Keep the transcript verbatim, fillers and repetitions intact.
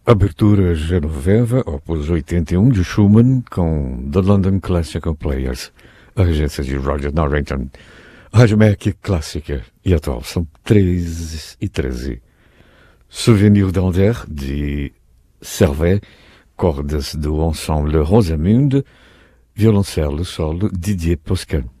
Abertura Genoveva, opus oitenta e um de Schumann, com The London Classical Players, a regência de Roger Norrington. Rádio M E C clássica e atual, são três e treze. Souvenir d'Ander, de Servet, cordas do ensemble Rosamunde, violoncelo solo Didier Poscan.